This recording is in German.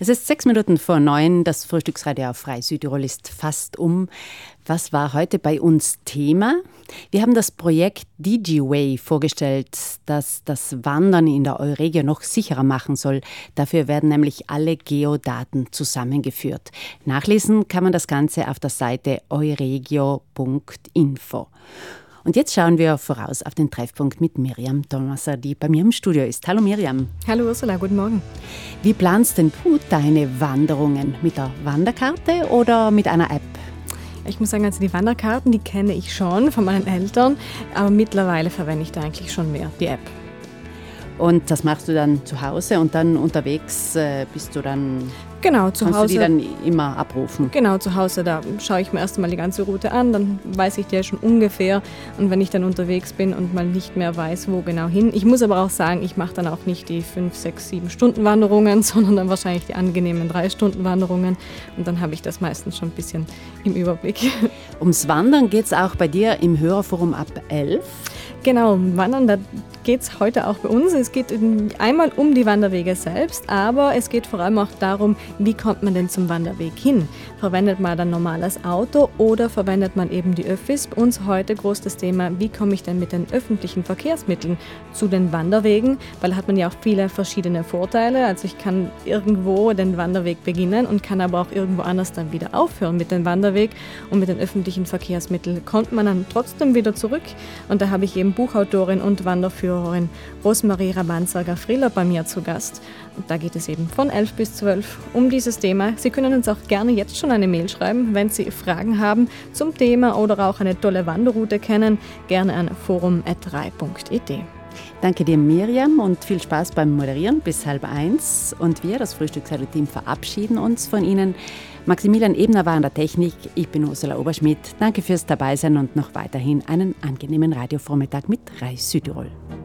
Es ist 6 Minuten vor 9, das Frühstücksradio auf Frei Südtirol ist fast um. Was war heute bei uns Thema? Wir haben das Projekt DigiWay vorgestellt, das das Wandern in der Euregio noch sicherer machen soll. Dafür werden nämlich alle Geodaten zusammengeführt. Nachlesen kann man das Ganze auf der Seite euregio.info. Und jetzt schauen wir voraus auf den Treffpunkt mit Miriam Thomaser, die bei mir im Studio ist. Hallo Miriam. Hallo Ursula, guten Morgen. Wie planst denn du deine Wanderungen? Mit der Wanderkarte oder mit einer App? Ich muss sagen, also die Wanderkarten, die kenne ich schon von meinen Eltern, aber mittlerweile verwende ich da eigentlich schon mehr die App. Und das machst du dann zu Hause und dann unterwegs bist du dann... Genau, zu Kannst Hause. du die dann immer abrufen? Genau, zu Hause, da schaue ich mir erst einmal die ganze Route an, dann weiß ich die ja schon ungefähr. Und wenn ich dann unterwegs bin und mal nicht mehr weiß, wo genau hin. Ich muss aber auch sagen, ich mache dann auch nicht die 5, 6, 7 Stunden Wanderungen, sondern dann wahrscheinlich die angenehmen 3 Stunden Wanderungen. Und dann habe ich das meistens schon ein bisschen im Überblick. Ums Wandern geht es auch bei dir im Hörerforum ab 11? Genau, Wandern, da geht es heute auch bei uns. Es geht einmal um die Wanderwege selbst, aber es geht vor allem auch darum, wie kommt man denn zum Wanderweg hin? Verwendet man ein normales Auto oder verwendet man eben die Öffis? Bei uns heute groß das Thema, wie komme ich denn mit den öffentlichen Verkehrsmitteln zu den Wanderwegen? Weil da hat man ja auch viele verschiedene Vorteile. Also ich kann irgendwo den Wanderweg beginnen und kann aber auch irgendwo anders dann wieder aufhören mit dem Wanderweg. Und mit den öffentlichen Verkehrsmitteln kommt man dann trotzdem wieder zurück. Und da habe ich eben Buchautorin und Wanderführerin Rosmarie Rabanzberger-Friller bei mir zu Gast. Und da geht es eben von 11 bis 12 um dieses Thema. Sie können uns auch gerne jetzt schon eine Mail schreiben, wenn Sie Fragen haben zum Thema oder auch eine tolle Wanderroute kennen. Gerne an forum@rai.it. Danke dir, Miriam, und viel Spaß beim Moderieren bis 12:30. Und wir, das Frühstücksradio-Team, verabschieden uns von Ihnen. Maximilian Ebner war an der Technik. Ich bin Ursula Oberschmidt. Danke fürs Dabeisein und noch weiterhin einen angenehmen Radiovormittag mit Rai Südtirol.